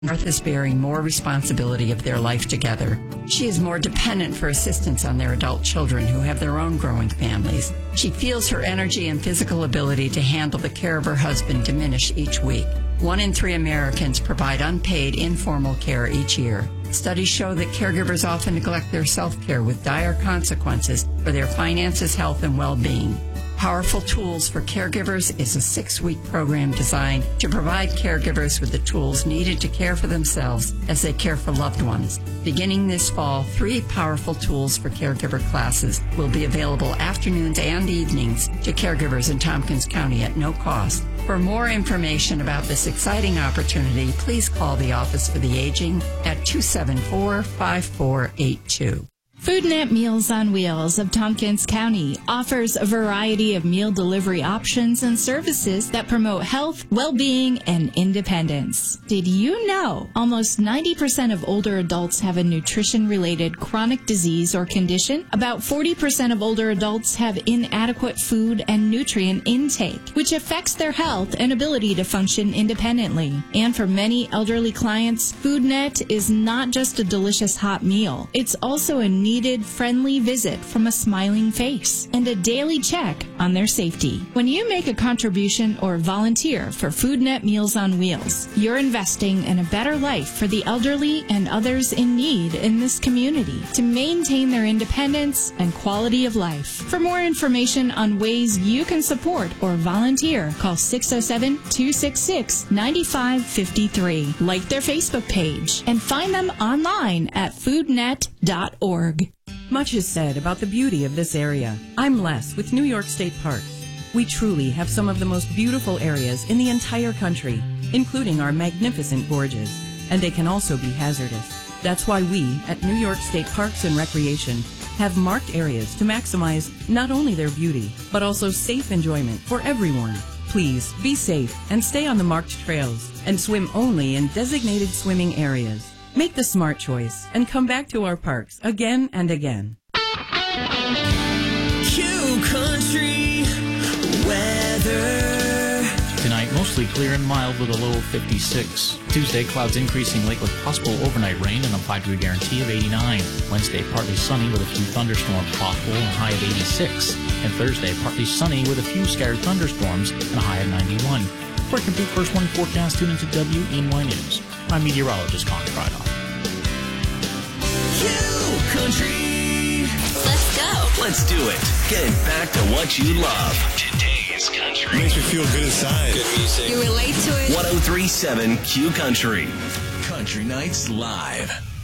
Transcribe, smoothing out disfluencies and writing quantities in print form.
Martha is bearing more responsibility of their life together. She is more dependent for assistance on their adult children who have their own growing families. She feels her energy and physical ability to handle the care of her husband diminish each week. 1 in 3 Americans provide unpaid informal care each year. Studies show that caregivers often neglect their self-care with dire consequences for their finances, health, and well-being. Powerful Tools for Caregivers is a 6-week program designed to provide caregivers with the tools needed to care for themselves as they care for loved ones. Beginning this fall, 3 Powerful Tools for Caregiver classes will be available afternoons and evenings to caregivers in Tompkins County at no cost. For more information about this exciting opportunity, please call the Office for the Aging at 274-5482. FoodNet Meals on Wheels of Tompkins County offers a variety of meal delivery options and services that promote health, well-being, and independence. Did you know almost 90% of older adults have a nutrition-related chronic disease or condition? About 40% of older adults have inadequate food and nutrient intake, which affects their health and ability to function independently. And for many elderly clients, FoodNet is not just a delicious hot meal. It's also a needed friendly visit from a smiling face and a daily check on their safety. When you make a contribution or volunteer for FoodNet Meals on Wheels, you're investing in a better life for the elderly and others in need in this community to maintain their independence and quality of life. For more information on ways you can support or volunteer, call 607-266-9553. Like their Facebook page and find them online at foodnet.org. Much is said about the beauty of this area. I'm Les with New York State Parks. We truly have some of the most beautiful areas in the entire country, including our magnificent gorges, and they can also be hazardous. That's why we, at New York State Parks and Recreation, have marked areas to maximize not only their beauty, but also safe enjoyment for everyone. Please be safe and stay on the marked trails and swim only in designated swimming areas. Make the smart choice and come back to our parks again and again. Q Country weather. Tonight, mostly clear and mild with a low of 56. Tuesday, clouds increasing late with possible overnight rain and a 5-degree guarantee of 89. Wednesday, partly sunny with a few thunderstorms possible and a high of 86. And Thursday, partly sunny with a few scattered thunderstorms and a high of 91. For a complete first one forecast, tune into WNY News. I'm meteorologist Connie Friedhoff. Q Country. Let's go. Let's do it. Getting back to what you love. Today's country. Makes me feel good inside. Good music. You relate to it. 1037 Q Country. Country Nights Live.